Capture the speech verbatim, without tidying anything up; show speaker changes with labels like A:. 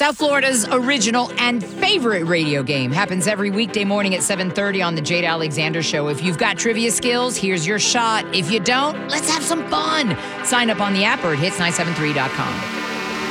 A: South Florida's original and favorite radio game happens every weekday morning at seven thirty on the Jade Alexander Show. If you've got trivia skills, here's your shot. If you don't, let's have some fun. Sign up on the app or at hits nine seven three dot com.